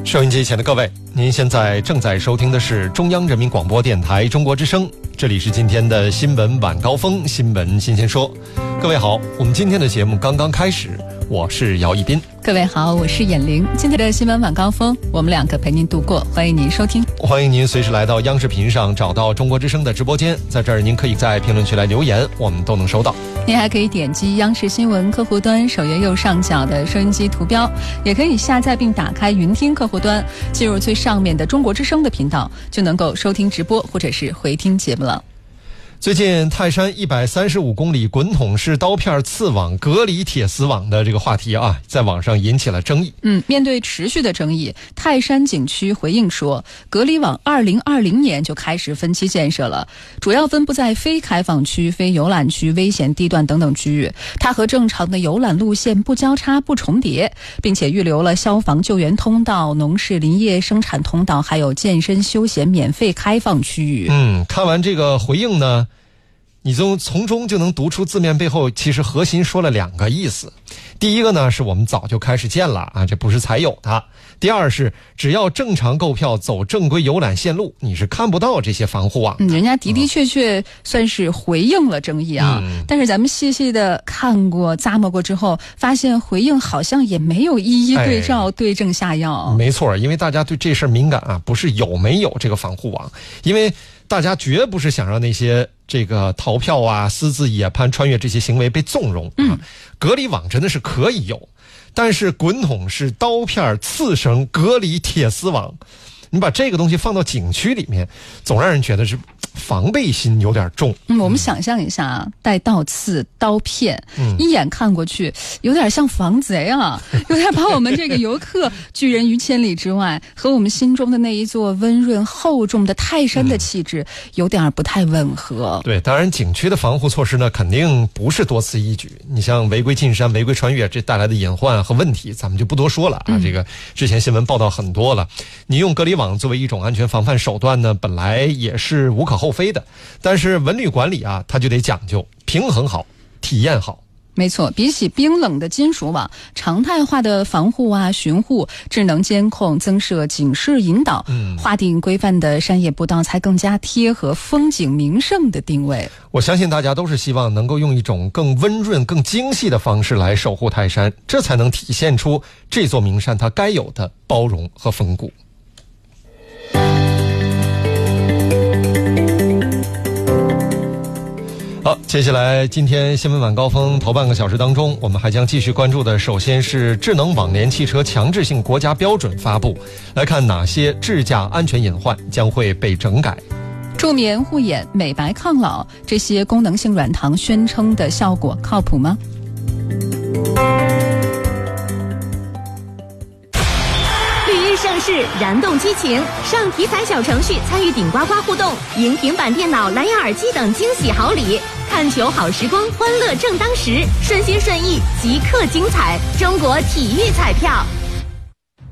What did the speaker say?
收音机前的各位，您现在正在收听的是中央人民广播电台中国之声，这里是今天的新闻晚高峰，新闻新鲜说。各位好，我们今天的节目刚刚开始，我是姚一斌。 各位好，我是眼玲。今天的新闻晚高峰，我们两个陪您度过，欢迎您收听。 欢迎您随时来到央视频上找到中国之声的直播间，在这儿您可以在评论区来留言，我们都能收到。 您还可以点击央视新闻客户端首页右上角的收音机图标，也可以下载并打开云听客户端，进入最上面的中国之声的频道，就能够收听直播或者是回听节目了。 最近泰山135公里滚筒式刀片刺网隔离铁丝网的这个话题啊，在网上引起了争议。 面对持续的争议，泰山景区回应说，隔离网2020年就开始分期建设了，主要分布在非开放区、非游览区、危险地段等等区域，它和正常的游览路线不交叉、不重叠，并且预留了消防救援通道、农事林业生产通道，还有健身休闲免费开放区域。 看完这个回应呢，你从中就能读出字面背后其实核心说了两个意思。第一个呢，是我们早就开始建了啊，这不是才有的。第二是只要正常购票走正规游览线路，你是看不到这些防护网的。 人家的确算是回应了争议啊，但是咱们细细的看过咂摸过之后，发现回应好像也没有一一对照、对症下药。 没错，因为大家对这事儿敏感啊，不是有没有这个防护网，因为大家绝不是想让那些这个逃票啊、私自野攀穿越这些行为被纵容啊。隔离网真的是可以有，但是滚筒式刀片刺绳隔离铁丝网，你把这个东西放到景区里面，总让人觉得是防备心有点重。 我们想象一下啊，带倒刺刀片，一眼看过去有点像防贼啊，有点把我们这个游客拒人于千里之外，和我们心中的那一座温润厚重的泰山的气质有点不太吻合。 对，当然景区的防护措施呢，肯定不是多此一举。你像违规进山、违规穿越，这带来的隐患和问题，咱们就不多说了啊。这个之前新闻报道很多了。你用隔离网作为一种安全防范手段呢，本来也是无可厚非的，但是文旅管理啊，它就得讲究平衡好，体验好。 没错，比起冰冷的金属网，常态化的防护啊、巡护、智能监控、增设警示引导，划定规范的山野步道才更加贴合风景名胜的定位。 我相信大家都是希望能够用一种更温润、更精细的方式来守护泰山，这才能体现出这座名山它该有的包容和风骨。好，接下来今天新闻晚高峰头半个小时当中，我们还将继续关注的，首先是智能网联汽车强制性国家标准发布，来看哪些智驾安全隐患将会被整改。 助眠护眼、美白抗老，这些功能性软糖宣称的效果靠谱吗？ 上市燃动激情，上体彩小程序参与顶呱呱互动，赢平板电脑、蓝牙耳机等惊喜好礼。看球好时光，欢乐正当时，顺心顺意即刻精彩。中国体育彩票。